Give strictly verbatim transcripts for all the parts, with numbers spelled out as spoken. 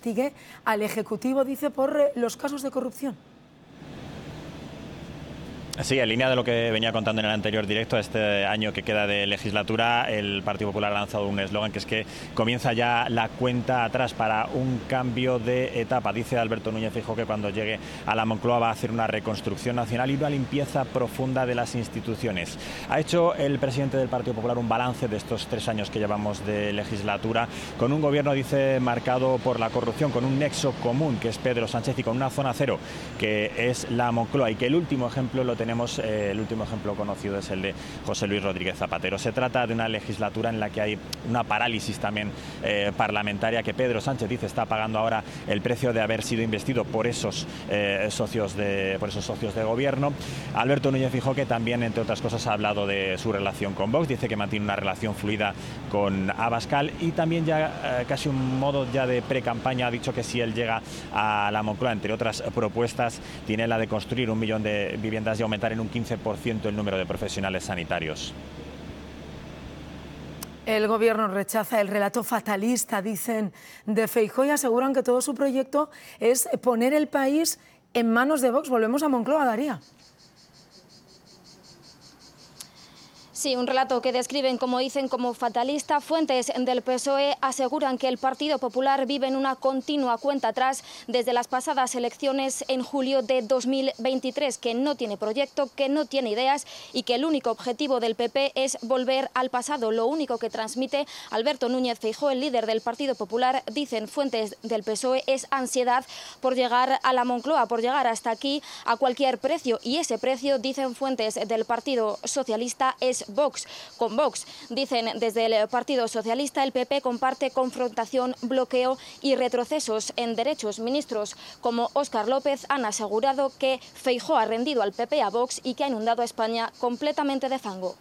investigue al Ejecutivo, dice, por eh, los casos de corrupción. Sí, en línea de lo que venía contando en el anterior directo, este año que queda de legislatura, el Partido Popular ha lanzado un eslogan que es que comienza ya la cuenta atrás para un cambio de etapa. Dice Alberto Núñez Feijóo que cuando llegue a la Moncloa va a hacer una reconstrucción nacional y una limpieza profunda de las instituciones. Ha hecho el presidente del Partido Popular un balance de estos tres años que llevamos de legislatura, con un gobierno, dice, marcado por la corrupción, con un nexo común que es Pedro Sánchez y con una zona cero que es la Moncloa, y que el último ejemplo lo tenemos, eh, el último ejemplo conocido es el de José Luis Rodríguez Zapatero. Se trata de una legislatura en la que hay una parálisis también eh, parlamentaria, que Pedro Sánchez dice está pagando ahora el precio de haber sido investido por esos eh, socios de por esos socios de gobierno. Alberto Núñez Feijóo, que también, entre otras cosas, ha hablado de su relación con Vox, dice que mantiene una relación fluida con Abascal, y también ya eh, casi un modo ya de pre-campaña ha dicho que si él llega a la Moncloa, entre otras propuestas, tiene la de construir un millón de viviendas y aumentar en un quince por ciento el número de profesionales sanitarios. El Gobierno rechaza el relato fatalista, dicen, de Feijóo, y aseguran que todo su proyecto es poner el país en manos de Vox. Volvemos a Moncloa, Daría. Sí, un relato que describen, como dicen, como fatalista. Fuentes del P S O E aseguran que el Partido Popular vive en una continua cuenta atrás desde las pasadas elecciones en julio de dos mil veintitrés, que no tiene proyecto, que no tiene ideas y que el único objetivo del P P es volver al pasado. Lo único que transmite Alberto Núñez Feijóo, el líder del Partido Popular, dicen fuentes del P S O E, es ansiedad por llegar a la Moncloa, por llegar hasta aquí a cualquier precio. Y ese precio, dicen fuentes del Partido Socialista, es Vox. Con Vox, dicen desde el Partido Socialista, el P P comparte confrontación, bloqueo y retrocesos en derechos. Ministros como Óscar López han asegurado que Feijóo ha rendido al P P a Vox y que ha inundado a España completamente de fango.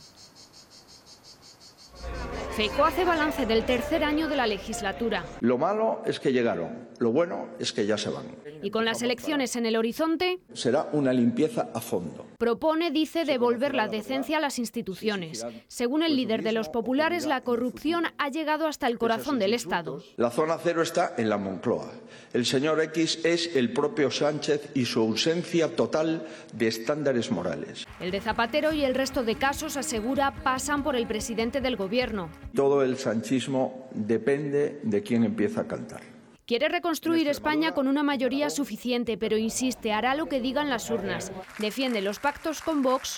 Feijóo hace balance del tercer año de la legislatura. Lo malo es que llegaron, lo bueno es que ya se van. Y con las elecciones en el horizonte, será una limpieza a fondo. Propone, dice, devolver la decencia a las instituciones. Según el líder de los populares, la corrupción ha llegado hasta el corazón del Estado. La zona cero está en la Moncloa. El señor X es el propio Sánchez y su ausencia total de estándares morales. El de Zapatero y el resto de casos, asegura, pasan por el presidente del Gobierno. Todo el sanchismo depende de quién empieza a cantar. Quiere reconstruir España con una mayoría suficiente, pero insiste, hará lo que digan las urnas. Defiende los pactos con Vox,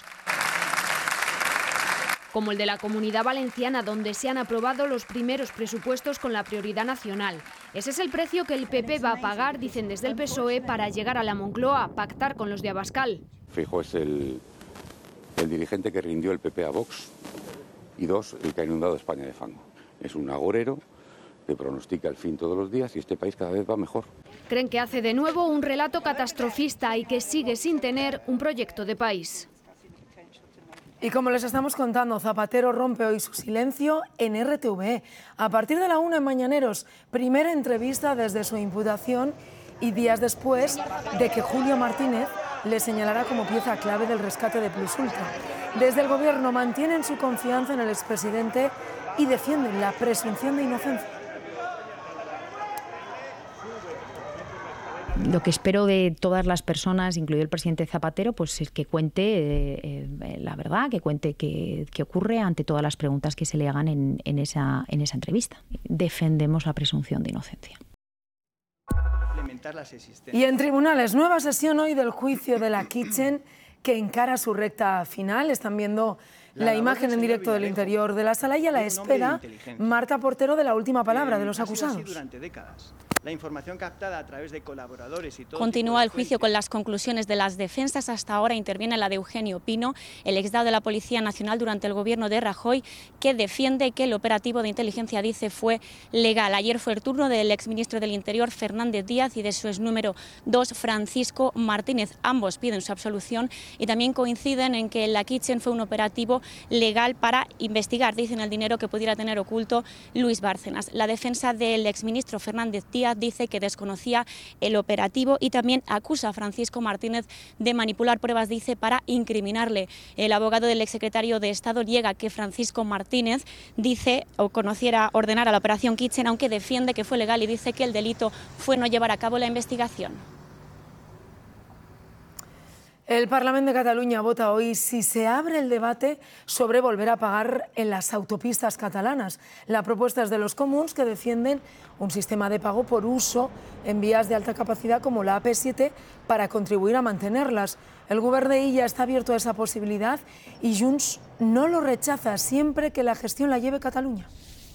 como el de la Comunidad Valenciana, donde se han aprobado los primeros presupuestos con la prioridad nacional. Ese es el precio que el P P va a pagar, dicen desde el P S O E, para llegar a la Moncloa a pactar con los de Abascal. Feijóo es el, el dirigente que rindió el P P a Vox y dos, el que ha inundado España de fango. Es un agorero que pronostica el fin todos los días y este país cada vez va mejor. Creen que hace de nuevo un relato catastrofista y que sigue sin tener un proyecto de país. Y como les estamos contando, Zapatero rompe hoy su silencio en R T V E. A partir de la una en Mañaneros, primera entrevista desde su imputación y días después de que Julio Martínez le señalara como pieza clave del rescate de Plus Ultra. Desde el Gobierno mantienen su confianza en el expresidente y defienden la presunción de inocencia. Lo que espero de todas las personas, incluido el presidente Zapatero, pues es que cuente eh, eh, la verdad, que cuente qué ocurre ante todas las preguntas que se le hagan en, en, esa, en esa entrevista. Defendemos la presunción de inocencia. Y en tribunales, nueva sesión hoy del juicio de la Kitchen, que encara su recta final. Están viendo la, la imagen en directo del interior de la sala y a la espera Marta Portero de la última palabra de los acusados. La información captada a través de colaboradores y todo. Continúa el juicio con las conclusiones de las defensas. Hasta ahora interviene la de Eugenio Pino, el exdao de la Policía Nacional durante el gobierno de Rajoy, que defiende que el operativo de inteligencia, dice, fue legal. Ayer fue el turno del exministro del Interior, Fernández Díaz, y de su ex número dos, Francisco Martínez. Ambos piden su absolución y también coinciden en que la Kitchen fue un operativo legal para investigar, dicen, el dinero que pudiera tener oculto Luis Bárcenas. La defensa del exministro Fernández Díaz Seguridad dice que desconocía el operativo y también acusa a Francisco Martínez de manipular pruebas, dice, para incriminarle. El abogado del exsecretario de Estado niega que Francisco Martínez dice o conociera, ordenara la operación Kitchen, aunque defiende que fue legal y dice que el delito fue no llevar a cabo la investigación. El Parlamento de Cataluña vota hoy si se abre el debate sobre volver a pagar en las autopistas catalanas. La propuesta es de los comuns, que defienden un sistema de pago por uso en vías de alta capacidad como la A P siete para contribuir a mantenerlas. El Govern de Illa está abierto a esa posibilidad y Junts no lo rechaza siempre que la gestión la lleve Cataluña.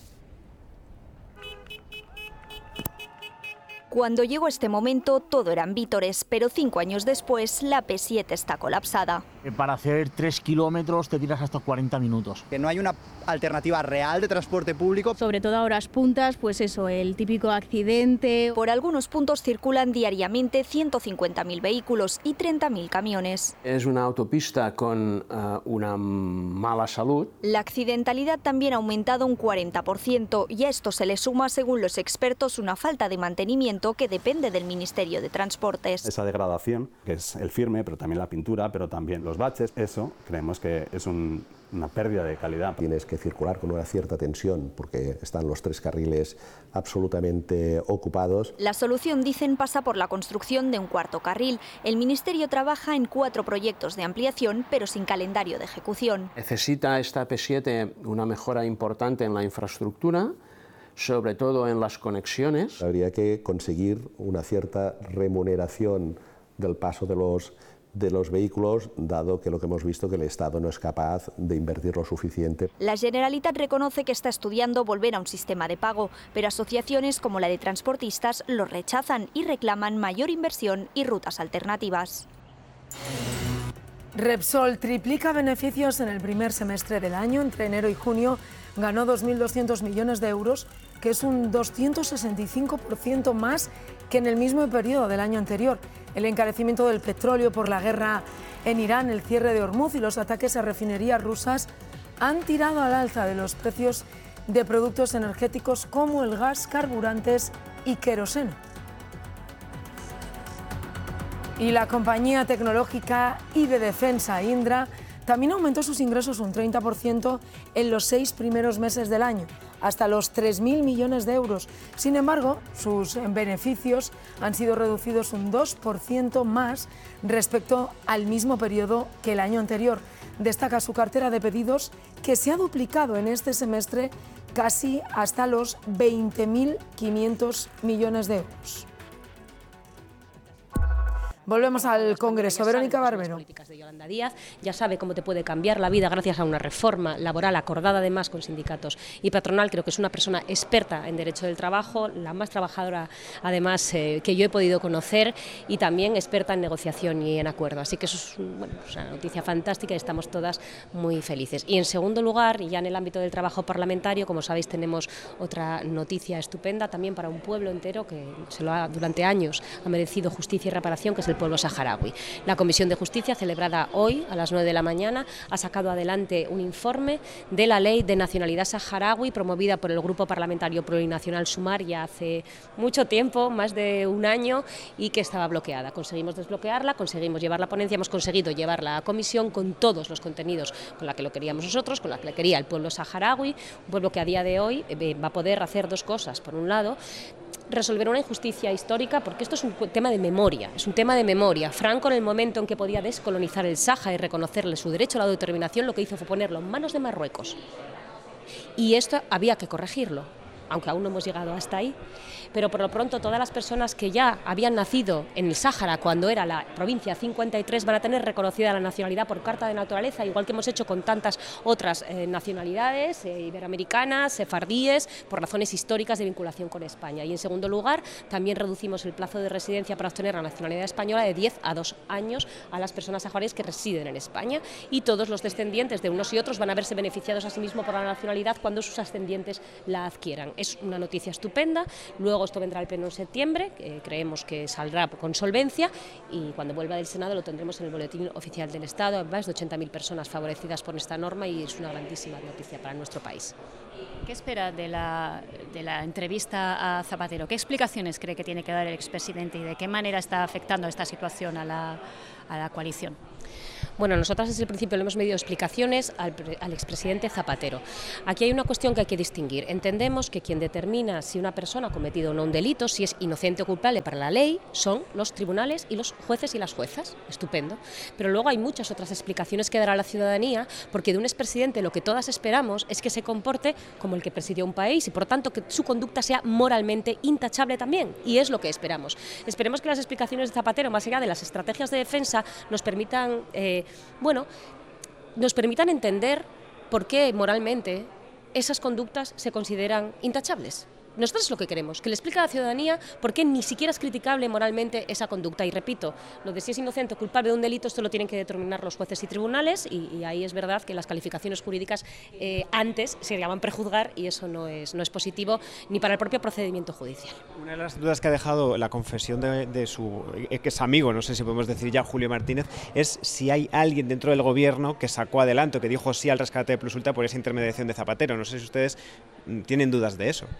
Cuando llegó este momento todo eran vítores, pero cinco años después la A P siete está colapsada. Para hacer tres kilómetros te tiras hasta cuarenta minutos. Que no hay una alternativa real de transporte público. Sobre todo a horas puntas, pues eso, el típico accidente. Por algunos puntos circulan diariamente ciento cincuenta mil vehículos y treinta mil camiones. Es una autopista con uh, una mala salud. La accidentalidad también ha aumentado un cuarenta por ciento y a esto se le suma, según los expertos, una falta de mantenimiento que depende del Ministerio de Transportes. Esa degradación, que es el firme, pero también la pintura, pero también los baches, eso creemos que es un, una pérdida de calidad. Tienes que circular con una cierta tensión porque están los tres carriles absolutamente ocupados. La solución, dicen, pasa por la construcción de un cuarto carril. El Ministerio trabaja en cuatro proyectos de ampliación, pero sin calendario de ejecución. Necesita esta A P siete una mejora importante en la infraestructura, sobre todo en las conexiones. Habría que conseguir una cierta remuneración del paso de los, de los vehículos, dado que lo que hemos visto que el Estado no es capaz de invertir lo suficiente. La Generalitat reconoce que está estudiando volver a un sistema de pago, pero asociaciones como la de transportistas lo rechazan y reclaman mayor inversión y rutas alternativas. Repsol triplica beneficios en el primer semestre del año. Entre enero y junio ganó dos mil doscientos millones de euros, que es un doscientos sesenta y cinco por ciento más que en el mismo periodo del año anterior. El encarecimiento del petróleo por la guerra en Irán, el cierre de Hormuz y los ataques a refinerías rusas han tirado al alza de los precios de productos energéticos como el gas, carburantes y queroseno. Y la compañía tecnológica y de defensa Indra también aumentó sus ingresos un treinta por ciento en los seis primeros meses del año, hasta los tres mil millones de euros. Sin embargo, sus beneficios han sido reducidos un dos por ciento más respecto al mismo periodo que el año anterior. Destaca su cartera de pedidos, que se ha duplicado en este semestre casi hasta los veinte mil quinientos millones de euros. Volvemos al Congreso. Verónica Barbero. Políticas de Yolanda Díaz. Ya sabe cómo te puede cambiar la vida gracias a una reforma laboral acordada además con sindicatos y patronal. Creo que es una persona experta en derecho del trabajo, la más trabajadora además eh, que yo he podido conocer, y también experta en negociación y en acuerdo. Así que eso es bueno, una noticia fantástica y estamos todas muy felices. Y en segundo lugar, y ya en el ámbito del trabajo parlamentario, como sabéis, tenemos otra noticia estupenda también para un pueblo entero que se lo ha, durante años ha merecido justicia y reparación, que es el pueblo saharaui. La Comisión de Justicia, celebrada hoy a las nueve de la mañana, ha sacado adelante un informe de la Ley de Nacionalidad Saharaui, promovida por el Grupo Parlamentario Plurinacional Sumar ya hace mucho tiempo, más de un año, y que estaba bloqueada. Conseguimos desbloquearla, conseguimos llevar la ponencia, hemos conseguido llevarla a comisión con todos los contenidos con la que lo queríamos nosotros, con la que lo quería el pueblo saharaui, un pueblo que a día de hoy eh, va a poder hacer dos cosas. Por un lado, resolver una injusticia histórica, porque esto es un tema de memoria, es un tema de memoria. Franco, en el momento en que podía descolonizar el Sáhara y reconocerle su derecho a la autodeterminación, lo que hizo fue ponerlo en manos de Marruecos. Y esto había que corregirlo, aunque aún no hemos llegado hasta ahí. Pero por lo pronto todas las personas que ya habían nacido en el Sáhara cuando era la provincia cincuenta y tres van a tener reconocida la nacionalidad por carta de naturaleza, igual que hemos hecho con tantas otras eh, nacionalidades eh, iberoamericanas, sefardíes, por razones históricas de vinculación con España. Y en segundo lugar, también reducimos el plazo de residencia para obtener la nacionalidad española de diez a dos años a las personas saharauis que residen en España, y todos los descendientes de unos y otros van a verse beneficiados asimismo por la nacionalidad cuando sus ascendientes la adquieran. es una noticia estupenda. Luego esto vendrá al Pleno en septiembre, que creemos que saldrá con solvencia, y cuando vuelva del Senado lo tendremos en el Boletín Oficial del Estado. Más de ochenta mil personas favorecidas por esta norma y es una grandísima noticia para nuestro país. ¿Qué espera de la, de la entrevista a Zapatero? ¿Qué explicaciones cree que tiene que dar el expresidente y de qué manera está afectando esta situación a la, a la coalición? Bueno, nosotras desde el principio le hemos medido explicaciones al, al expresidente Zapatero. Aquí hay una cuestión que hay que distinguir. Entendemos que quien determina si una persona ha cometido o no un delito, si es inocente o culpable para la ley, son los tribunales y los jueces y las juezas. Estupendo. Pero luego hay muchas otras explicaciones que dará la ciudadanía, porque de un expresidente lo que todas esperamos es que se comporte como el que presidió un país y por tanto que su conducta sea moralmente intachable también. Y es lo que esperamos. Esperemos que las explicaciones de Zapatero, más allá de las estrategias de defensa, nos permitan... Eh, bueno, nos permitan entender por qué moralmente esas conductas se consideran intachables. Nosotros es lo que queremos, que le explique a la ciudadanía por qué ni siquiera es criticable moralmente esa conducta. Y repito, lo de si es inocente o culpable de un delito, esto lo tienen que determinar los jueces y tribunales, y, y ahí es verdad que las calificaciones jurídicas eh, antes se llaman prejuzgar, y eso no es, no es positivo ni para el propio procedimiento judicial. Una de las dudas que ha dejado la confesión de, de su ex amigo, no sé si podemos decir ya, Julio Martínez, es si hay alguien dentro del gobierno que sacó adelante o que dijo sí al rescate de Plus Ultra por esa intermediación de Zapatero. No sé si ustedes tienen dudas de eso.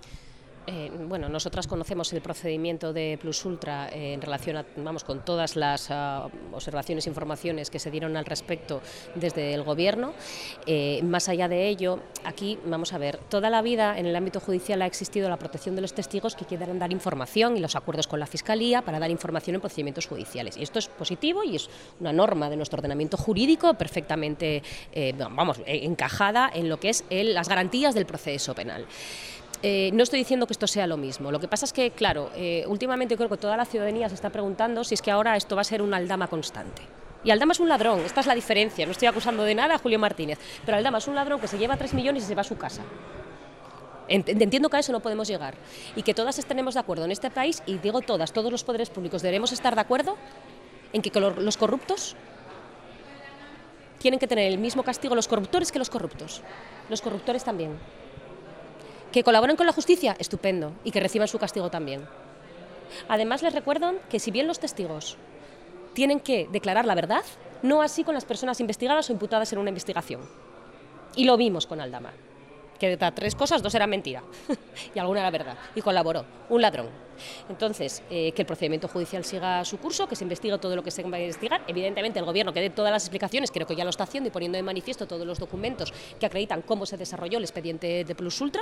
Eh, bueno, nosotras conocemos el procedimiento de Plus Ultra eh, en relación a, vamos, con todas las uh, observaciones e informaciones que se dieron al respecto desde el Gobierno. Eh, más allá de ello, aquí, vamos a ver, toda la vida en el ámbito judicial ha existido la protección de los testigos que quieran dar información y los acuerdos con la Fiscalía para dar información en procedimientos judiciales. Y esto es positivo y es una norma de nuestro ordenamiento jurídico perfectamente, eh, vamos, encajada en lo que es el, las garantías del proceso penal. Eh, no estoy diciendo que esto sea lo mismo, lo que pasa es que, claro, eh, últimamente creo que toda la ciudadanía se está preguntando si es que ahora esto va a ser una aldama constante. Y Aldama es un ladrón, esta es la diferencia, no estoy acusando de nada a Julio Martínez, pero Aldama es un ladrón que se lleva tres millones y se va a su casa. Entiendo que a eso no podemos llegar y que todas estemos de acuerdo en este país, y digo todas, todos los poderes públicos debemos estar de acuerdo en que los corruptos tienen que tener el mismo castigo los corruptores que los corruptos, los corruptores también. ¿Que colaboren con la justicia? Estupendo, y que reciban su castigo también. Además, les recuerdo que si bien los testigos tienen que declarar la verdad, no así con las personas investigadas o imputadas en una investigación. Y lo vimos con Aldama, que de tres cosas, dos eran mentira y alguna era verdad, y colaboró, un ladrón. Entonces, eh, que el procedimiento judicial siga su curso, que se investigue todo lo que se va a investigar. Evidentemente, el Gobierno que dé todas las explicaciones, creo que ya lo está haciendo, y poniendo de manifiesto todos los documentos que acreditan cómo se desarrolló el expediente de Plus Ultra.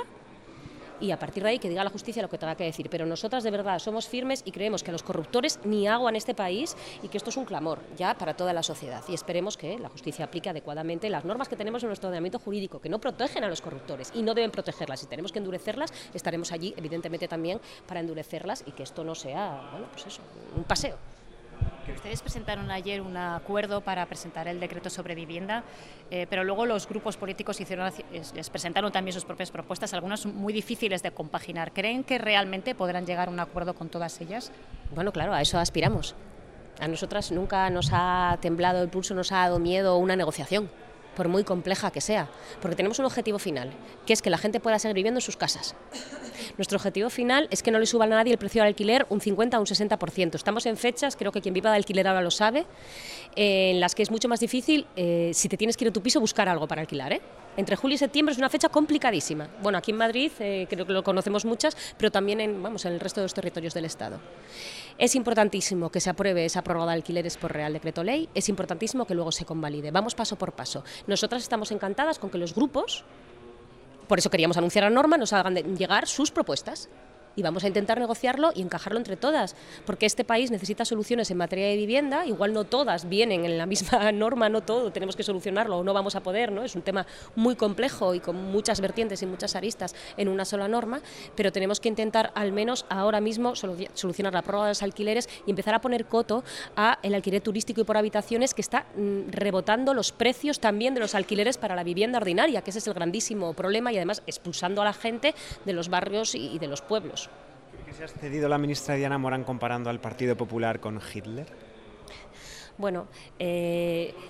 Y a partir de ahí que diga la justicia lo que tenga que decir. Pero nosotras de verdad somos firmes y creemos que a los corruptores ni agua en este país, y que esto es un clamor ya para toda la sociedad. Y esperemos que la justicia aplique adecuadamente las normas que tenemos en nuestro ordenamiento jurídico, que no protegen a los corruptores y no deben protegerlas. Si tenemos que endurecerlas, estaremos allí evidentemente también para endurecerlas, y que esto no sea, bueno, pues eso, un paseo. Ustedes presentaron ayer un acuerdo para presentar el decreto sobre vivienda, eh, pero luego los grupos políticos hicieron, les presentaron también sus propias propuestas, algunas muy difíciles de compaginar. ¿Creen que realmente podrán llegar a un acuerdo con todas ellas? Bueno, claro, a eso aspiramos. A nosotras nunca nos ha temblado el pulso, nos ha dado miedo una negociación, por muy compleja que sea, porque tenemos un objetivo final, que es que la gente pueda seguir viviendo en sus casas. Nuestro objetivo final es que no le suban a nadie el precio del alquiler un cincuenta o un sesenta por ciento. Estamos en fechas, creo que quien viva de alquiler ahora lo sabe, eh, en las que es mucho más difícil, eh, si te tienes que ir a tu piso, buscar algo para alquilar, ¿eh? Entre julio y septiembre es una fecha complicadísima. Bueno, aquí en Madrid eh, creo que lo conocemos muchas, pero también en, vamos, en el resto de los territorios del Estado. Es importantísimo que se apruebe esa prórroga de alquileres por Real Decreto Ley, es importantísimo que luego se convalide. Vamos paso por paso. Nosotras estamos encantadas con que los grupos, por eso queríamos anunciar la norma, nos hagan llegar sus propuestas. Y vamos a intentar negociarlo y encajarlo entre todas, porque este país necesita soluciones en materia de vivienda. Igual no todas vienen en la misma norma, no todo tenemos que solucionarlo o no vamos a poder, ¿no? Es un tema muy complejo y con muchas vertientes y muchas aristas en una sola norma, pero tenemos que intentar al menos ahora mismo solucionar la prórroga de los alquileres y empezar a poner coto a el alquiler turístico y por habitaciones, que está mm, rebotando los precios también de los alquileres para la vivienda ordinaria, que ese es el grandísimo problema, y además expulsando a la gente de los barrios y, y de los pueblos. ¿Se ha cedido la ministra Diana Morán comparando al Partido Popular con Hitler? Bueno, eh,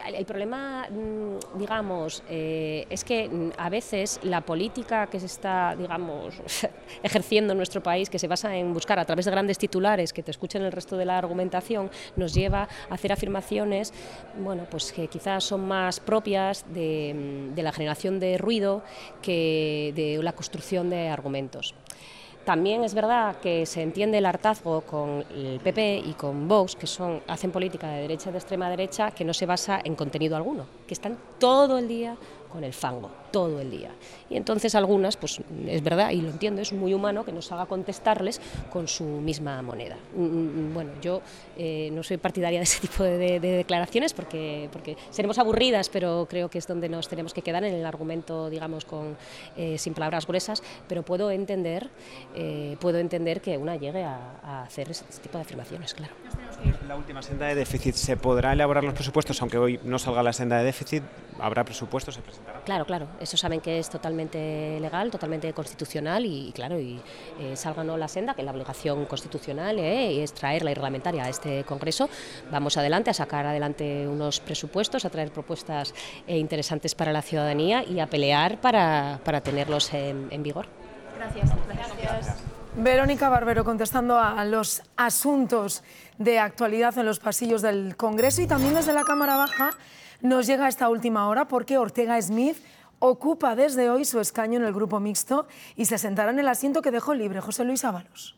El problema, digamos, eh, es que a veces la política que se está, digamos, ejerciendo en nuestro país, que se basa en buscar a través de grandes titulares que te escuchen el resto de la argumentación, nos lleva a hacer afirmaciones, bueno, pues que quizás son más propias de, de la generación de ruido que de la construcción de argumentos. También es verdad que se entiende el hartazgo con el P P y con Vox, que son, hacen política de derecha y de extrema derecha, que no se basa en contenido alguno, que están todo el día con el fango, todo el día. Y entonces algunas, pues es verdad, y lo entiendo, es muy humano que nos haga contestarles con su misma moneda. Bueno, yo eh, no soy partidaria de ese tipo de, de, de declaraciones porque, porque seremos aburridas, pero creo que es donde nos tenemos que quedar en el argumento, digamos, con, eh, sin palabras gruesas, pero puedo entender, eh, puedo entender que una llegue a, a hacer ese tipo de afirmaciones, claro. La última senda de déficit, ¿se podrá elaborar los presupuestos? Aunque hoy no salga la senda de déficit, ¿habrá presupuestos? ¿Se presentará? Claro, claro, eso saben que es totalmente legal, totalmente constitucional y, y claro, y eh, salga o no la senda, que la obligación constitucional eh, es traerla y reglamentaria a este Congreso. Vamos adelante a sacar adelante unos presupuestos, a traer propuestas eh, interesantes para la ciudadanía y a pelear para, para tenerlos en, en vigor. Gracias. Gracias. Verónica Barbero contestando a los asuntos de actualidad en los pasillos del Congreso y también desde la Cámara Baja nos llega a esta última hora porque Ortega Smith ocupa desde hoy su escaño en el grupo mixto y se sentará en el asiento que dejó libre José Luis Ábalos.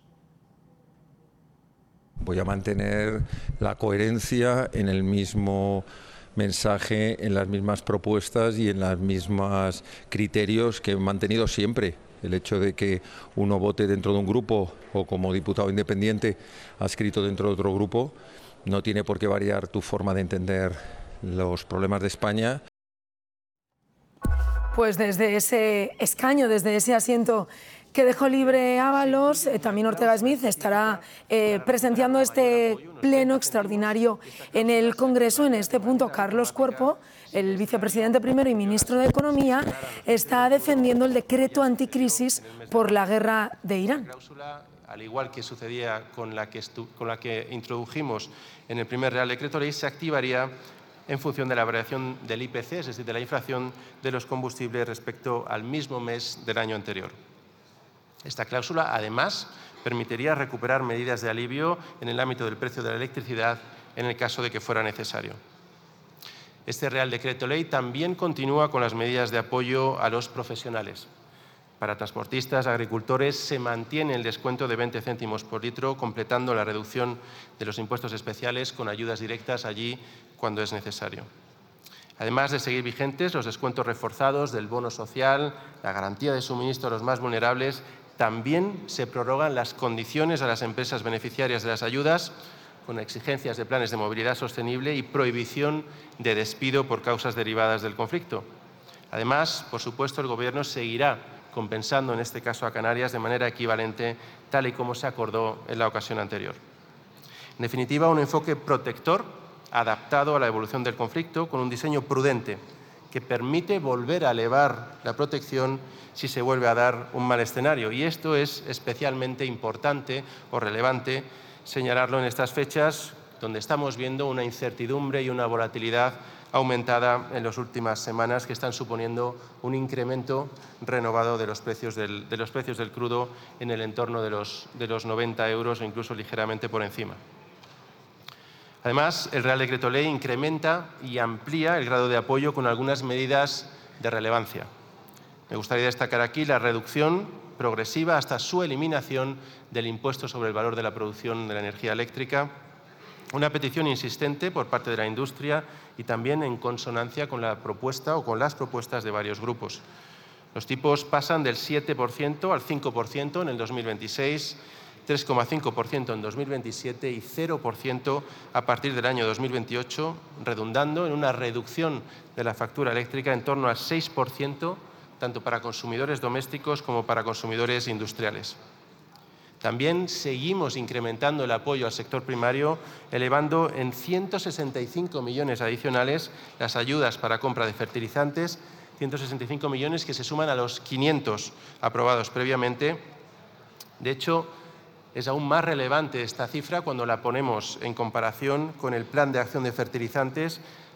Voy a mantener la coherencia en el mismo mensaje, en las mismas propuestas y en los mismos criterios que he mantenido siempre. El hecho de que uno vote dentro de un grupo o como diputado independiente adscrito dentro de otro grupo no tiene por qué variar tu forma de entender los problemas de España. Pues desde ese escaño, desde ese asiento que dejó libre Ábalos, eh, también Ortega Smith estará eh, presenciando este pleno extraordinario en el Congreso. En este punto, Carlos Cuerpo, el vicepresidente primero y ministro de Economía, está defendiendo el decreto anticrisis por la guerra de Irán. Al igual que sucedía con la que, con la que introdujimos en el primer Real Decreto Ley, se activaría en función de la variación del I P C, es decir, de la inflación de los combustibles respecto al mismo mes del año anterior. Esta cláusula, además, permitiría recuperar medidas de alivio en el ámbito del precio de la electricidad en el caso de que fuera necesario. Este Real Decreto Ley también continúa con las medidas de apoyo a los profesionales. Para transportistas, agricultores, se mantiene el descuento de veinte céntimos por litro, completando la reducción de los impuestos especiales con ayudas directas allí cuando es necesario. Además de seguir vigentes los descuentos reforzados del bono social, la garantía de suministro a los más vulnerables, también se prorrogan las condiciones a las empresas beneficiarias de las ayudas, con exigencias de planes de movilidad sostenible y prohibición de despido por causas derivadas del conflicto. Además, por supuesto, el Gobierno seguirá compensando, en este caso a Canarias, de manera equivalente, tal y como se acordó en la ocasión anterior. En definitiva, un enfoque protector, adaptado a la evolución del conflicto, con un diseño prudente que permite volver a elevar la protección si se vuelve a dar un mal escenario. Y esto es especialmente importante o relevante señalarlo en estas fechas, donde estamos viendo una incertidumbre y una volatilidad aumentada en las últimas semanas que están suponiendo un incremento renovado de los precios del, de los precios del crudo en el entorno de los, de los noventa euros o incluso ligeramente por encima. Además, el Real Decreto Ley incrementa y amplía el grado de apoyo con algunas medidas de relevancia. Me gustaría destacar aquí la reducción progresiva hasta su eliminación del impuesto sobre el valor de la producción de la energía eléctrica, una petición insistente por parte de la industria y también en consonancia con la propuesta o con las propuestas de varios grupos. Los tipos pasan del siete por ciento al cinco por ciento en el dos mil veintiséis, tres coma cinco por ciento en dos mil veintisiete y cero por ciento a partir del año dos mil veintiocho, redundando en una reducción de la factura eléctrica en torno al seis por ciento, tanto para consumidores domésticos como para consumidores industriales. También seguimos incrementando el apoyo al sector primario, elevando en ciento sesenta y cinco millones adicionales las ayudas para compra de fertilizantes, ciento sesenta y cinco millones que se suman a los quinientos aprobados previamente. De hecho, es aún más relevante esta cifra cuando la ponemos en comparación con el Plan de Acción de Fertilizantes,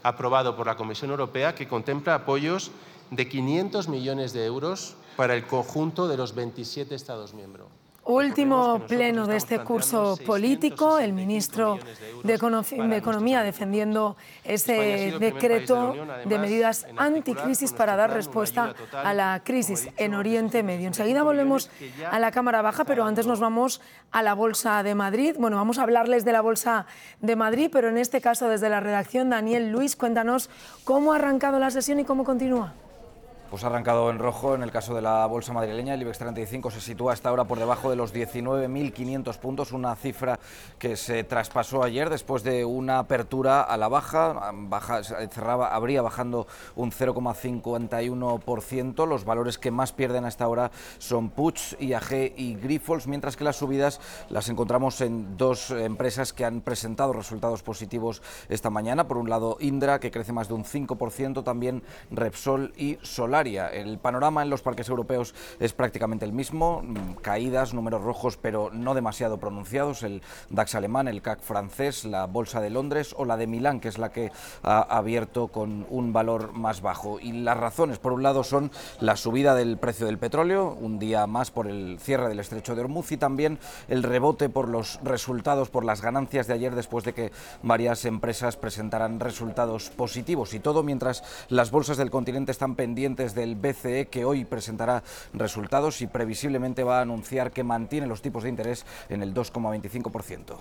aprobado por la Comisión Europea que contempla apoyos de quinientos millones de euros para el conjunto de los veintisiete Estados miembros. Último pleno de este curso político, el ministro de, Econo de Economía defendiendo ese decreto de medidas anticrisis para dar respuesta a la crisis en Oriente Medio. Enseguida volvemos a la Cámara Baja, pero antes nos vamos a la Bolsa de Madrid. Bueno, vamos a hablarles de la Bolsa de Madrid, pero en este caso desde la redacción. Daniel Luis, cuéntanos cómo ha arrancado la sesión y cómo continúa. Pues ha arrancado en rojo. En el caso de la bolsa madrileña, el IBEX treinta y cinco se sitúa hasta ahora por debajo de los diecinueve mil quinientos puntos, una cifra que se traspasó ayer después de una apertura a la baja, baja cerraba, habría bajando un cero coma cincuenta y uno por ciento. Los valores que más pierden hasta ahora son Puig, I A G y Grifols, mientras que las subidas las encontramos en dos empresas que han presentado resultados positivos esta mañana. Por un lado, Indra, que crece más de un cinco por ciento, también Repsol y Solar. El panorama en los parques europeos es prácticamente el mismo, caídas, números rojos pero no demasiado pronunciados, el DAX alemán, el C A C francés, la Bolsa de Londres o la de Milán, que es la que ha abierto con un valor más bajo. Y las razones, por un lado, son la subida del precio del petróleo, un día más por el cierre del estrecho de Hormuz, y también el rebote por los resultados, por las ganancias de ayer, después de que varias empresas presentaran resultados positivos. Y todo mientras las bolsas del continente están pendientes del B C E, que hoy presentará resultados y previsiblemente va a anunciar que mantiene los tipos de interés en el dos coma veinticinco por ciento.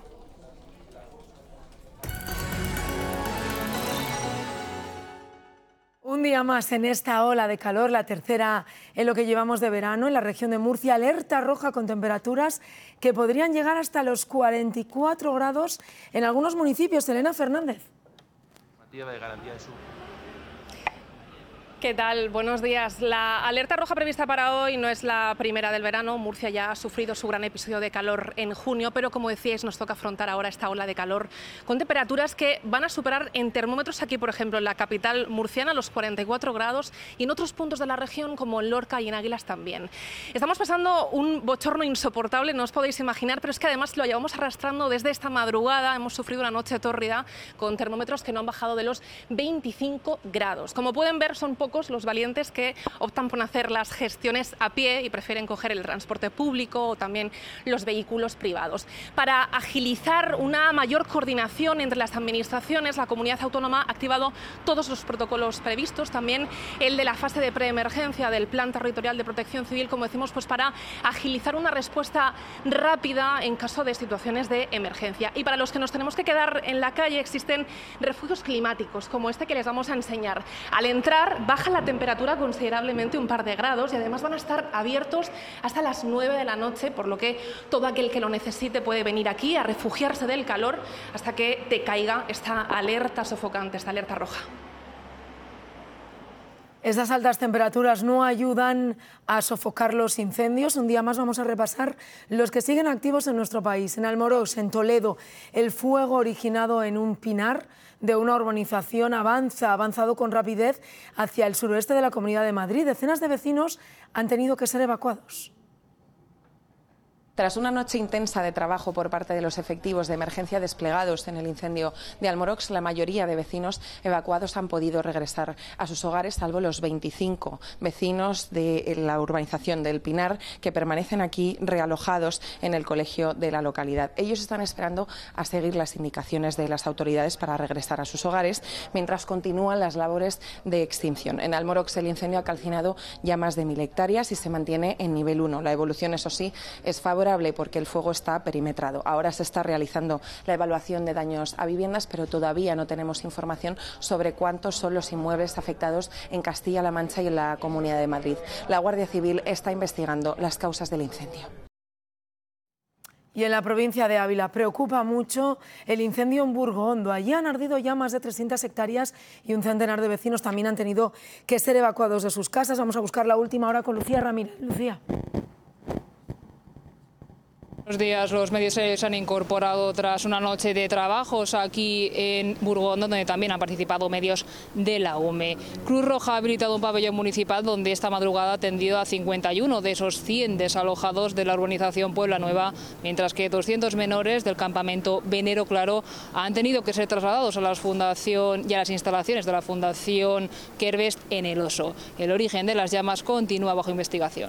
Un día más en esta ola de calor, la tercera en lo que llevamos de verano. En la región de Murcia, alerta roja con temperaturas que podrían llegar hasta los cuarenta y cuatro grados en algunos municipios. Elena Fernández. De garantía de su... ¿Qué tal? Buenos días. La alerta roja prevista para hoy no es la primera del verano. Murcia ya ha sufrido su gran episodio de calor en junio, pero como decíais, nos toca afrontar ahora esta ola de calor con temperaturas que van a superar en termómetros aquí, por ejemplo, en la capital murciana, los cuarenta y cuatro grados, y en otros puntos de la región, como en Lorca y en Águilas también. Estamos pasando un bochorno insoportable, no os podéis imaginar, pero es que además lo llevamos arrastrando desde esta madrugada. Hemos sufrido una noche tórrida con termómetros que no han bajado de los veinticinco grados. Como pueden ver, son pocos los valientes que optan por hacer las gestiones a pie y prefieren coger el transporte público o también los vehículos privados. Para agilizar una mayor coordinación entre las administraciones, la comunidad autónoma ha activado todos los protocolos previstos, también el de la fase de preemergencia del Plan Territorial de Protección Civil, como decimos, pues para agilizar una respuesta rápida en caso de situaciones de emergencia. Y para los que nos tenemos que quedar en la calle, existen refugios climáticos como este que les vamos a enseñar. Al entrar, baja la temperatura considerablemente un par de grados y además van a estar abiertos hasta las nueve de la noche, por lo que todo aquel que lo necesite puede venir aquí a refugiarse del calor hasta que te caiga esta alerta sofocante, esta alerta roja. Estas altas temperaturas no ayudan a sofocar los incendios. Un día más vamos a repasar los que siguen activos en nuestro país. En Almorox, en Toledo, el fuego originado en un pinar de una urbanización avanza, ha avanzado con rapidez hacia el suroeste de la Comunidad de Madrid. Decenas de vecinos han tenido que ser evacuados. Tras una noche intensa de trabajo por parte de los efectivos de emergencia desplegados en el incendio de Almorox, la mayoría de vecinos evacuados han podido regresar a sus hogares, salvo los veinticinco vecinos de la urbanización del Pinar que permanecen aquí realojados en el colegio de la localidad. Ellos están esperando a seguir las indicaciones de las autoridades para regresar a sus hogares, mientras continúan las labores de extinción. En Almorox el incendio ha calcinado ya más de mil hectáreas y se mantiene en nivel uno. La evolución, eso sí, es favorable porque el fuego está perimetrado. Ahora se está realizando la evaluación de daños a viviendas, pero todavía no tenemos información sobre cuántos son los inmuebles afectados en Castilla-La Mancha y en la Comunidad de Madrid. La Guardia Civil está investigando las causas del incendio. Y en la provincia de Ávila preocupa mucho el incendio en Burgondo. Allí han ardido ya más de trescientas hectáreas y un centenar de vecinos también han tenido que ser evacuados de sus casas. Vamos a buscar la última hora con Lucía Ramírez. Lucía. Buenos días. Los medios se han incorporado tras una noche de trabajos aquí en Burgón, donde también han participado medios de la U M E. Cruz Roja ha habilitado un pabellón municipal donde esta madrugada ha atendido a cincuenta y uno de esos cien desalojados de la urbanización Puebla Nueva, mientras que doscientos menores del campamento Venero Claro han tenido que ser trasladados a la fundación y a las instalaciones de la Fundación Kerbest en El Oso. El origen de las llamas continúa bajo investigación.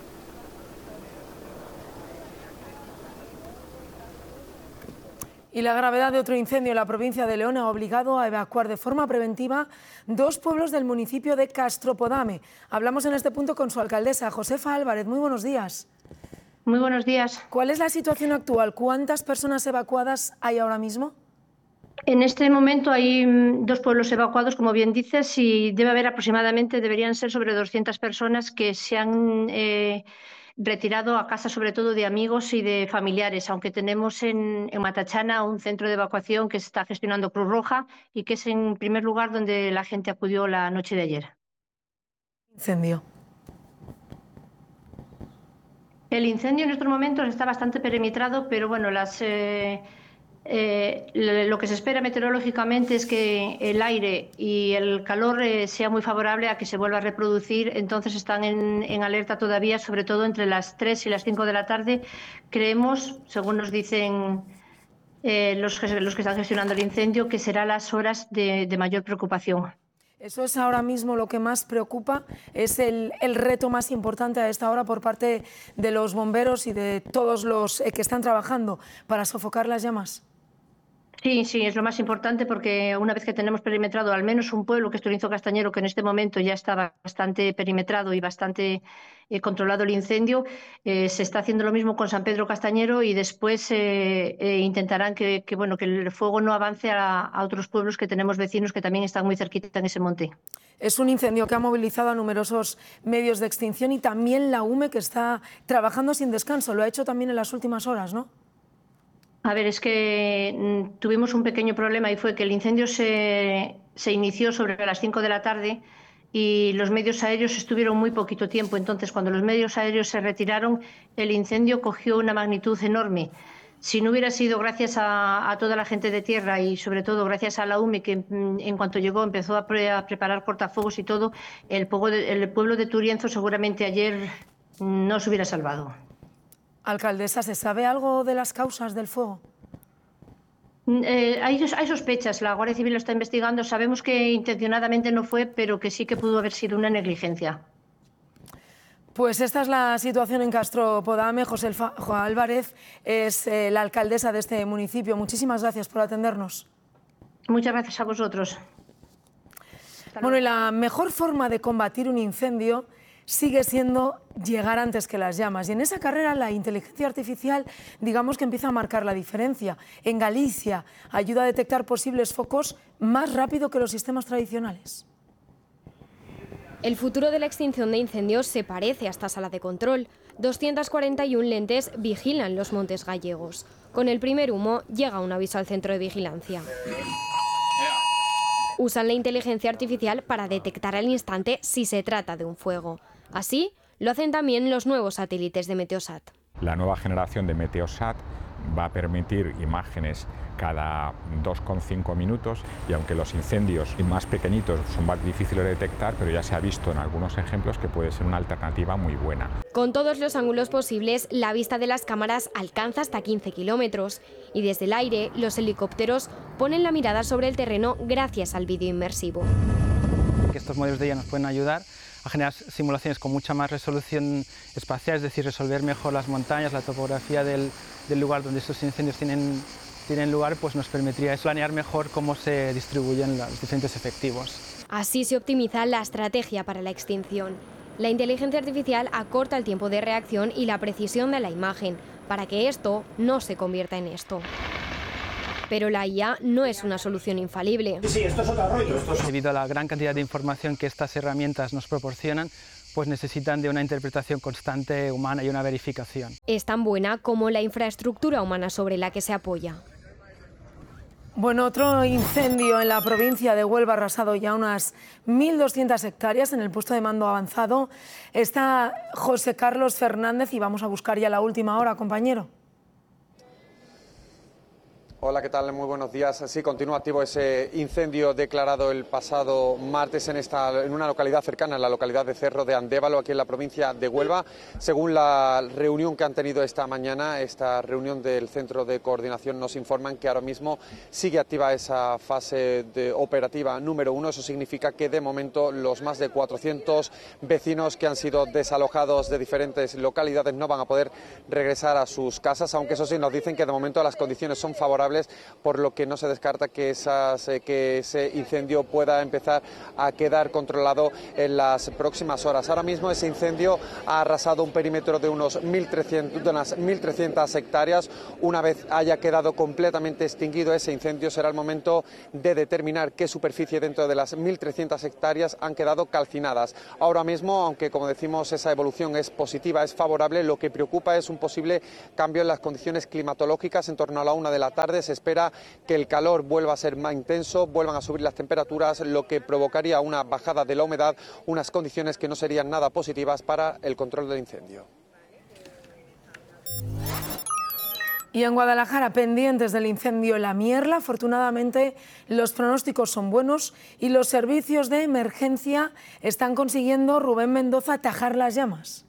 Y la gravedad de otro incendio en la provincia de León ha obligado a evacuar de forma preventiva dos pueblos del municipio de Castropodame. Hablamos en este punto con su alcaldesa, Josefa Álvarez. Muy buenos días. Muy buenos días. ¿Cuál es la situación actual? ¿Cuántas personas evacuadas hay ahora mismo? En este momento hay dos pueblos evacuados, como bien dices, y debe haber aproximadamente, deberían ser sobre doscientas personas que se han eh, retirado a casa, sobre todo de amigos y de familiares, aunque tenemos en, en Matachana un centro de evacuación que está gestionando Cruz Roja y que es en primer lugar donde la gente acudió la noche de ayer. Incendio. El incendio en estos momentos está bastante perimetrado, pero bueno, las... Eh, Eh, lo que se espera meteorológicamente es que el aire y el calor eh, sea muy favorable a que se vuelva a reproducir, entonces están en, en alerta todavía, sobre todo entre las tres y las cinco de la tarde. Creemos, según nos dicen eh, los, los que están gestionando el incendio, que serán las horas de, de mayor preocupación. Eso es ahora mismo lo que más preocupa, es el, el reto más importante a esta hora por parte de los bomberos y de todos los eh, que están trabajando para sofocar las llamas. Sí, sí, es lo más importante porque una vez que tenemos perimetrado al menos un pueblo, que es Torinzo Castañero, que en este momento ya está bastante perimetrado y bastante eh, controlado el incendio, eh, se está haciendo lo mismo con San Pedro Castañero y después eh, eh, intentarán que, que, bueno, que el fuego no avance a, a otros pueblos que tenemos vecinos que también están muy cerquita en ese monte. Es un incendio que ha movilizado a numerosos medios de extinción y también la U M E, que está trabajando sin descanso. Lo ha hecho también en las últimas horas, ¿no? A ver, es que mm, tuvimos un pequeño problema y fue que el incendio se, se inició sobre las cinco de la tarde y los medios aéreos estuvieron muy poquito tiempo. Entonces, cuando los medios aéreos se retiraron, el incendio cogió una magnitud enorme. Si no hubiera sido gracias a, a toda la gente de tierra y sobre todo gracias a la U M E, que mm, en cuanto llegó empezó a, pre, a preparar cortafuegos y todo, el, de, el pueblo de Turienzo seguramente ayer no se hubiera salvado. Alcaldesa, ¿se sabe algo de las causas del fuego? Eh, hay, hay sospechas, la Guardia Civil lo está investigando, sabemos que intencionadamente no fue, pero que sí que pudo haber sido una negligencia. Pues esta es la situación en Castropodame. Josefa Álvarez es eh, la alcaldesa de este municipio. Muchísimas gracias por atendernos. Muchas gracias a vosotros. Bueno, y la mejor forma de combatir un incendio sigue siendo llegar antes que las llamas. Y en esa carrera la inteligencia artificial, digamos que empieza a marcar la diferencia. En Galicia ayuda a detectar posibles focos más rápido que los sistemas tradicionales. El futuro de la extinción de incendios se parece a esta sala de control. doscientas cuarenta y una lentes vigilan los montes gallegos. Con el primer humo llega un aviso al centro de vigilancia. Usan la inteligencia artificial para detectar al instante si se trata de un fuego. Así lo hacen también los nuevos satélites de Meteosat. La nueva generación de Meteosat va a permitir imágenes cada dos coma cinco minutos y aunque los incendios más pequeñitos son más difíciles de detectar, pero ya se ha visto en algunos ejemplos que puede ser una alternativa muy buena. Con todos los ángulos posibles, la vista de las cámaras alcanza hasta quince kilómetros y desde el aire los helicópteros ponen la mirada sobre el terreno gracias al vídeo inmersivo. Estos modelos de I A nos pueden ayudar a generar simulaciones con mucha más resolución espacial, es decir, resolver mejor las montañas, la topografía del, del lugar donde estos incendios tienen, tienen lugar, pues nos permitiría planear mejor cómo se distribuyen los diferentes efectivos. Así se optimiza la estrategia para la extinción. La inteligencia artificial acorta el tiempo de reacción y la precisión de la imagen, para que esto no se convierta en esto. Pero la I A no es una solución infalible. Sí, esto es otro rollo. Esto es... Debido a la gran cantidad de información que estas herramientas nos proporcionan, pues necesitan de una interpretación constante humana y una verificación. Es tan buena como la infraestructura humana sobre la que se apoya. Bueno, otro incendio en la provincia de Huelva ha arrasado ya unas mil doscientas hectáreas. En el puesto de mando avanzado está José Carlos Fernández y vamos a buscar ya la última hora, compañero. Hola, ¿qué tal? Muy buenos días. Sí, continúa activo ese incendio declarado el pasado martes en, esta, en una localidad cercana, en la localidad de Cerro de Andévalo, aquí en la provincia de Huelva. Según la reunión que han tenido esta mañana, esta reunión del Centro de Coordinación, nos informan que ahora mismo sigue activa esa fase de operativa número uno. Eso significa que de momento los más de cuatrocientos vecinos que han sido desalojados de diferentes localidades no van a poder regresar a sus casas, aunque eso sí nos dicen que de momento las condiciones son favorables, por lo que no se descarta que, esas, eh, que ese incendio pueda empezar a quedar controlado en las próximas horas. Ahora mismo ese incendio ha arrasado un perímetro de, unos mil trescientos, de unas mil trescientas hectáreas. Una vez haya quedado completamente extinguido ese incendio, será el momento de determinar qué superficie dentro de las mil trescientas hectáreas han quedado calcinadas. Ahora mismo, aunque como decimos esa evolución es positiva, es favorable, lo que preocupa es un posible cambio en las condiciones climatológicas. En torno a la una de la tarde se espera que el calor vuelva a ser más intenso, vuelvan a subir las temperaturas, lo que provocaría una bajada de la humedad, unas condiciones que no serían nada positivas para el control del incendio. Y en Guadalajara, pendientes del incendio en La Mierla, afortunadamente los pronósticos son buenos y los servicios de emergencia están consiguiendo, Rubén Mendoza, atajar las llamas.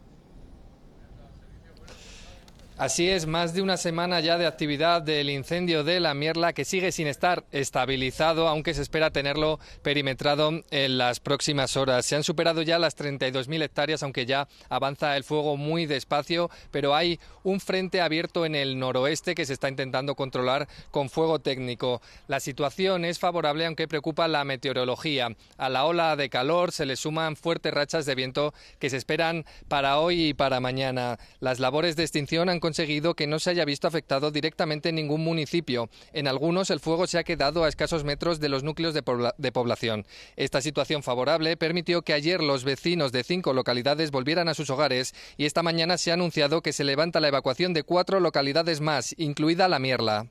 Así es, más de una semana ya de actividad del incendio de La Mierla, que sigue sin estar estabilizado, aunque se espera tenerlo perimetrado en las próximas horas. Se han superado ya las treinta y dos mil hectáreas, aunque ya avanza el fuego muy despacio, pero hay un frente abierto en el noroeste que se está intentando controlar con fuego técnico. La situación es favorable, aunque preocupa la meteorología. A la ola de calor se le suman fuertes rachas de viento que se esperan para hoy y para mañana. Las labores de extinción han conseguido que no se haya visto afectado directamente en ningún municipio. En algunos el fuego se ha quedado a escasos metros de los núcleos de, pobla de población. Esta situación favorable permitió que ayer los vecinos de cinco localidades volvieran a sus hogares y esta mañana se ha anunciado que se levanta la evacuación de cuatro localidades más, incluida La Mierla.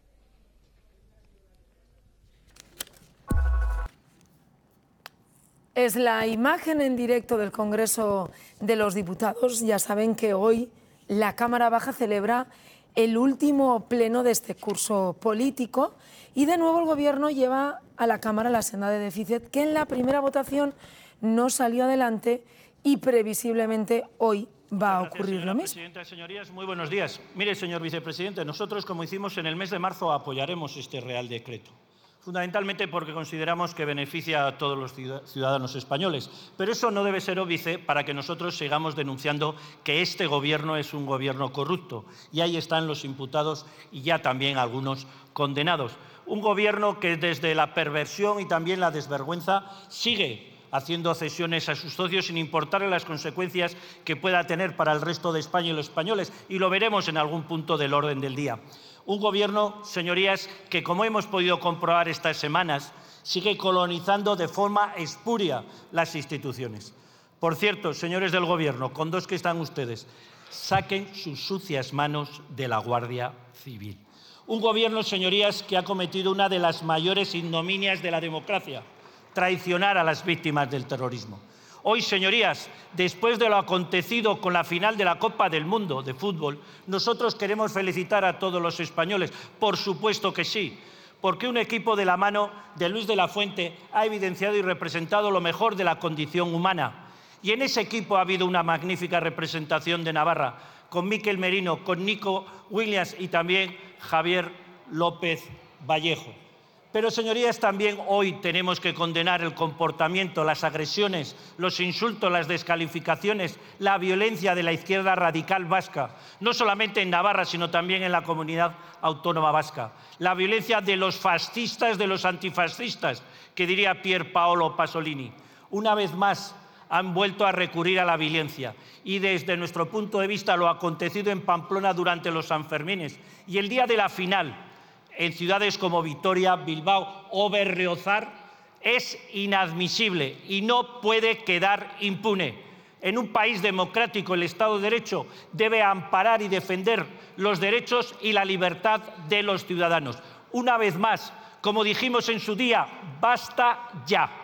Es la imagen en directo del Congreso de los Diputados. Ya saben que hoy la Cámara Baja celebra el último pleno de este curso político y de nuevo el Gobierno lleva a la Cámara la senda de déficit que en la primera votación no salió adelante y previsiblemente hoy va a ocurrir lo mismo. Presidenta, señorías, muy buenos días. Mire, señor vicepresidente, nosotros, como hicimos en el mes de marzo, apoyaremos este Real Decreto. Fundamentalmente porque consideramos que beneficia a todos los ciudadanos españoles. Pero eso no debe ser óbice para que nosotros sigamos denunciando que este Gobierno es un Gobierno corrupto. Y ahí están los imputados y ya también algunos condenados. Un Gobierno que desde la perversión y también la desvergüenza sigue haciendo cesiones a sus socios sin importarle las consecuencias que pueda tener para el resto de España y los españoles. Y lo veremos en algún punto del orden del día. Un Gobierno, señorías, que, como hemos podido comprobar estas semanas, sigue colonizando de forma espuria las instituciones. Por cierto, señores del Gobierno, con dos que están ustedes, saquen sus sucias manos de la Guardia Civil. Un Gobierno, señorías, que ha cometido una de las mayores ignominias de la democracia, traicionar a las víctimas del terrorismo. Hoy, señorías, después de lo acontecido con la final de la Copa del Mundo de fútbol, nosotros queremos felicitar a todos los españoles. Por supuesto que sí, porque un equipo de la mano de Luis de la Fuente ha evidenciado y representado lo mejor de la condición humana. Y en ese equipo ha habido una magnífica representación de Navarra, con Mikel Merino, con Nico Williams y también Javier López Vallejo. Pero, señorías, también hoy tenemos que condenar el comportamiento, las agresiones, los insultos, las descalificaciones, la violencia de la izquierda radical vasca, no solamente en Navarra, sino también en la comunidad autónoma vasca. La violencia de los fascistas, de los antifascistas, que diría Pier Paolo Pasolini. Una vez más, han vuelto a recurrir a la violencia. Y desde nuestro punto de vista, lo acontecido en Pamplona durante los Sanfermines y el día de la final, en ciudades como Vitoria, Bilbao o Berriozar, es inadmisible y no puede quedar impune. En un país democrático, el Estado de Derecho debe amparar y defender los derechos y la libertad de los ciudadanos. Una vez más, como dijimos en su día, basta ya.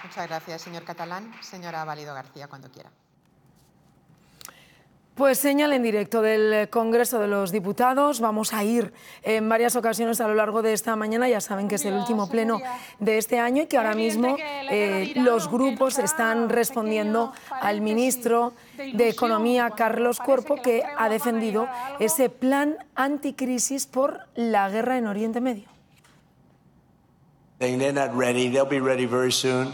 Muchas gracias, señor Catalán. Señora Valido García, cuando quiera. Pues señal en directo del Congreso de los Diputados. Vamos a ir en varias ocasiones a lo largo de esta mañana. Ya saben que es el último pleno de este año y que ahora mismo eh, los grupos están respondiendo al ministro de Economía, Carlos Cuerpo, que ha defendido ese plan anticrisis por la guerra en Oriente Medio. They're not ready. They'll be ready very soon.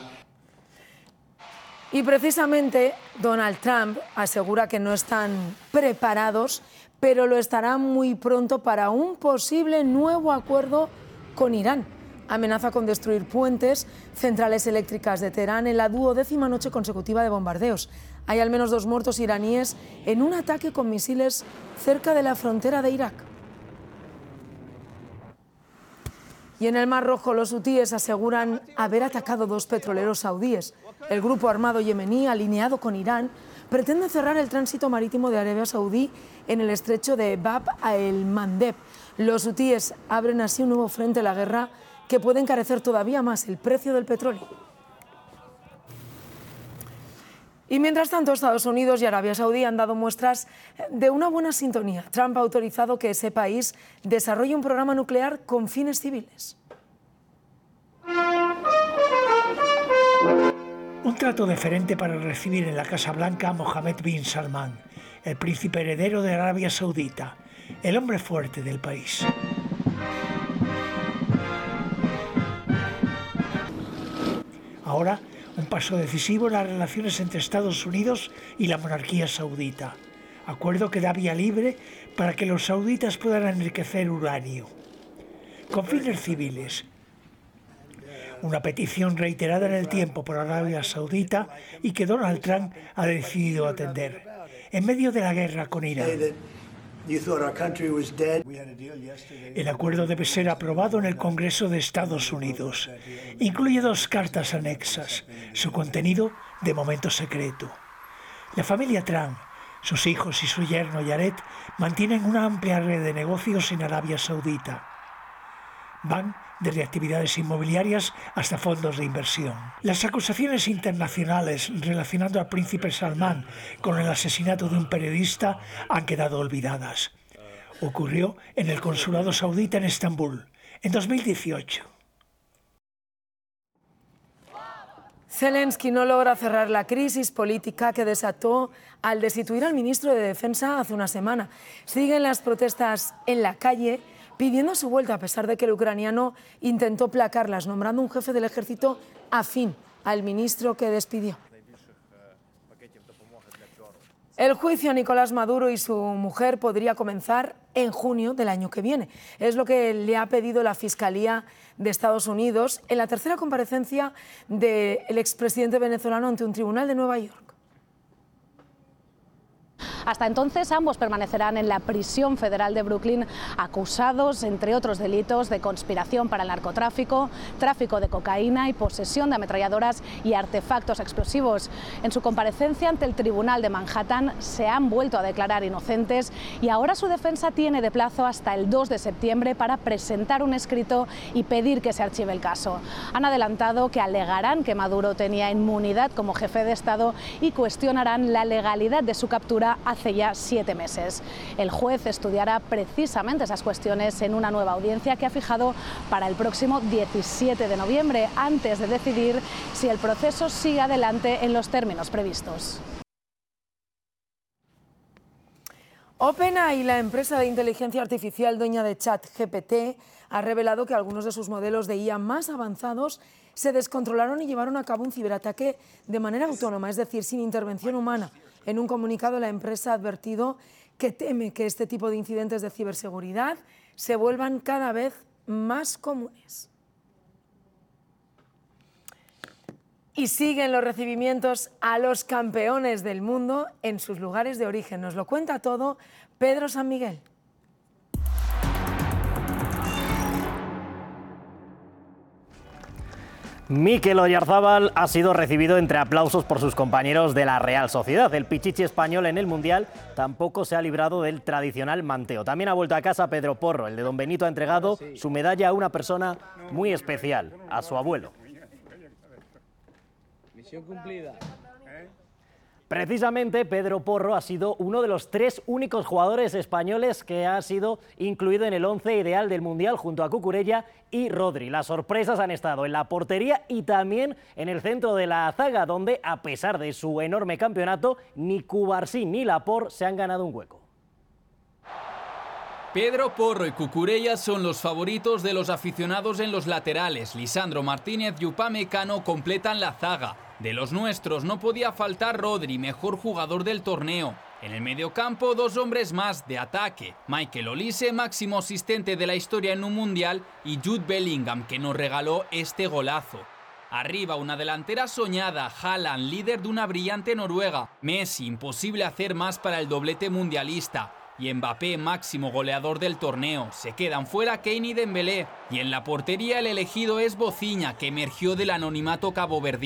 Y precisamente Donald Trump asegura que no están preparados, pero lo estarán muy pronto para un posible nuevo acuerdo con Irán. Amenaza con destruir puentes, centrales eléctricas de Teherán en la duodécima noche consecutiva de bombardeos. Hay al menos dos muertos iraníes en un ataque con misiles cerca de la frontera de Irak. Y en el Mar Rojo los hutíes aseguran haber atacado dos petroleros saudíes. El grupo armado yemení, alineado con Irán, pretende cerrar el tránsito marítimo de Arabia Saudí en el estrecho de Bab el-Mandeb. Los hutíes abren así un nuevo frente a la guerra que puede encarecer todavía más el precio del petróleo. Y mientras tanto, Estados Unidos y Arabia Saudí han dado muestras de una buena sintonía. Trump ha autorizado que ese país desarrolle un programa nuclear con fines civiles. Un trato deferente para recibir en la Casa Blanca a Mohammed bin Salman, el príncipe heredero de Arabia Saudita, el hombre fuerte del país. Ahora, un paso decisivo en las relaciones entre Estados Unidos y la monarquía saudita. Acuerdo que da vía libre para que los sauditas puedan enriquecer uranio. Con fines civiles. Una petición reiterada en el tiempo por Arabia Saudita y que Donald Trump ha decidido atender. En medio de la guerra con Irán. El acuerdo debe ser aprobado en el Congreso de Estados Unidos. Incluye dos cartas anexas. Su contenido, de momento secreto. La familia Trump, sus hijos y su yerno Jared mantienen una amplia red de negocios en Arabia Saudita. Van desde actividades inmobiliarias hasta fondos de inversión. Las acusaciones internacionales relacionando al príncipe Salman con el asesinato de un periodista han quedado olvidadas. Ocurrió en el consulado saudita en Estambul, en dos mil dieciocho. Zelensky no logra cerrar la crisis política que desató al destituir al ministro de Defensa hace una semana. Siguen las protestas en la calle pidiendo su vuelta, a pesar de que el ucraniano intentó placarlas, nombrando un jefe del ejército afín al ministro que despidió. El juicio a Nicolás Maduro y su mujer podría comenzar en junio del año que viene. Es lo que le ha pedido la Fiscalía de Estados Unidos en la tercera comparecencia del expresidente venezolano ante un tribunal de Nueva York. Hasta entonces, ambos permanecerán en la prisión federal de Brooklyn, acusados, entre otros delitos, de conspiración para el narcotráfico, tráfico de cocaína y posesión de ametralladoras y artefactos explosivos. En su comparecencia ante el Tribunal de Manhattan se han vuelto a declarar inocentes y ahora su defensa tiene de plazo hasta el dos de septiembre para presentar un escrito y pedir que se archive el caso. Han adelantado que alegarán que Maduro tenía inmunidad como jefe de Estado y cuestionarán la legalidad de su captura hace ya siete meses. El juez estudiará precisamente esas cuestiones en una nueva audiencia que ha fijado para el próximo diecisiete de noviembre, antes de decidir si el proceso sigue adelante en los términos previstos. OpenAI, la empresa de inteligencia artificial dueña de ChatGPT, ha revelado que algunos de sus modelos de I A más avanzados se descontrolaron y llevaron a cabo un ciberataque de manera autónoma, es decir, sin intervención humana. En un comunicado, la empresa ha advertido que teme que este tipo de incidentes de ciberseguridad se vuelvan cada vez más comunes. Y siguen los recibimientos a los campeones del mundo en sus lugares de origen. Nos lo cuenta todo Pedro San Miguel. Mikel Oyarzábal ha sido recibido entre aplausos por sus compañeros de la Real Sociedad. El pichichi español en el Mundial tampoco se ha librado del tradicional manteo. También ha vuelto a casa Pedro Porro. El de Don Benito ha entregado su medalla a una persona muy especial, a su abuelo. Misión cumplida. ¿Eh? Precisamente Pedro Porro ha sido uno de los tres únicos jugadores españoles que ha sido incluido en el once ideal del Mundial junto a Cucurella y Rodri. Las sorpresas han estado en la portería y también en el centro de la zaga, donde a pesar de su enorme campeonato, ni Cubarsí ni Laporte se han ganado un hueco. Pedro Porro y Cucurella son los favoritos de los aficionados en los laterales. Lisandro Martínez y Upamecano completan la zaga. De los nuestros no podía faltar Rodri, mejor jugador del torneo. En el mediocampo, dos hombres más de ataque. Michael Olise, máximo asistente de la historia en un mundial, y Jude Bellingham, que nos regaló este golazo. Arriba, una delantera soñada, Haaland, líder de una brillante Noruega. Messi, imposible hacer más para el doblete mundialista. Y Mbappé, máximo goleador del torneo. Se quedan fuera Kane y Dembélé. Y en la portería el elegido es Bociña, que emergió del anonimato caboverdiano.